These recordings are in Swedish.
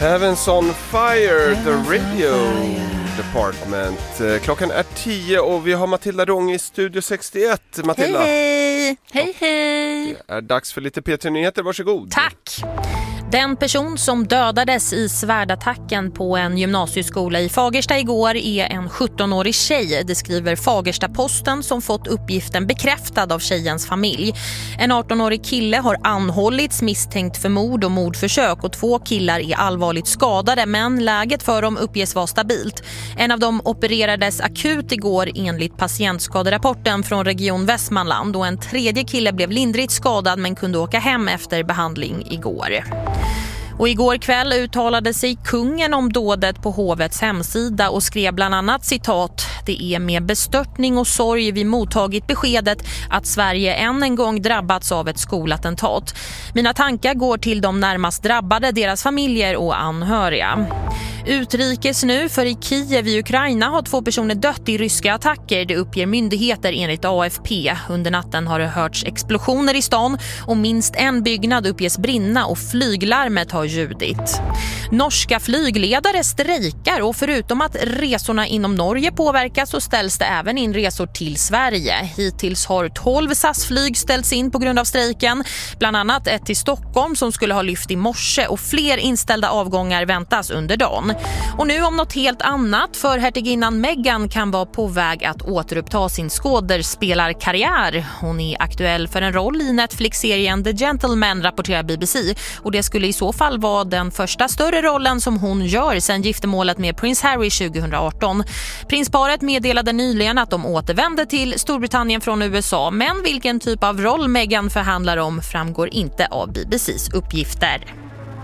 Heavens on Fire, The Radio Department. Klockan är 10 och vi har Matilda Rång i Studio 61. Matilda. Hej, hej. Hej. Det är dags för lite P3-nyheter, varsågod. Tack. Den person som dödades i svärdattacken på en gymnasieskola i Fagersta igår är en 17-årig tjej. Det skriver Fagersta-Posten som fått uppgiften bekräftad av tjejens familj. En 18-årig kille har anhållits misstänkt för mord och mordförsök och 2 killar är allvarligt skadade, men läget för dem uppges vara stabilt. En av dem opererades akut igår enligt patientskaderapporten från Region Västmanland och en 3:e kille blev lindrigt skadad men kunde åka hem efter behandling igår. Och igår kväll uttalade sig kungen om dådet på hovets hemsida och skrev bland annat citat: "Det är med bestörtning och sorg vi mottagit beskedet att Sverige än en gång drabbats av ett skolattentat. Mina tankar går till de närmast drabbade, deras familjer och anhöriga." Utrikes nu, för i Kiev i Ukraina har 2 personer dött i ryska attacker. Det uppger myndigheter enligt AFP. Under natten har det hörts explosioner i stan och minst en byggnad uppges brinna och flyglarmet har ljudit. Norska flygledare strejkar och förutom att resorna inom Norge påverkas så ställs det även in resor till Sverige. Hittills har 12 SAS-flyg ställts in på grund av strejken. Bland annat ett till Stockholm som skulle ha lyft i morse och fler inställda avgångar väntas under dagen. Och nu om något helt annat, för hertiginnan Meghan kan vara på väg att återuppta sin skådespelarkarriär. Hon är aktuell för en roll i Netflix-serien The Gentleman, rapporterar BBC. Och det skulle i så fall vara den första större rollen som hon gör sedan giftermålet med prins Harry 2018. Prinsparet meddelade nyligen att de återvände till Storbritannien från USA, men vilken typ av roll Meghan förhandlar om framgår inte av BBCs uppgifter.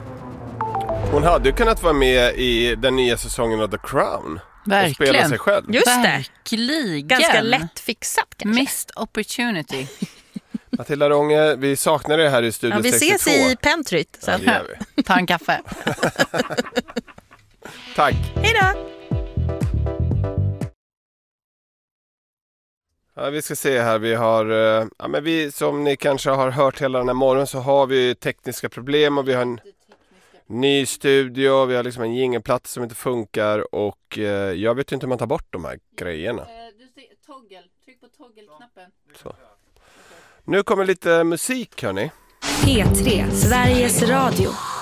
Hon hade ju kunnat vara med i den nya säsongen av The Crown. Verkligen. Och spela sig själv. Just det. Verkligen. Ganska lätt fixat kanske. Missed opportunity. Matilda Rånge, vi saknar dig här i Studio 62. Vi ses i Pentryt sen. Ja, det gör vi. Ta en kaffe. Tack. Hej då! Ja, vi ska se här, vi har, som ni kanske har hört hela den här morgonen så har vi tekniska problem och vi har en ny studio, vi har liksom en jingelplats som inte funkar och jag vet inte hur man tar bort de här grejerna. Du ser toggle, tryck på toggle-knappen. Så. Nu kommer lite musik, hörni. P3, Sveriges Radio.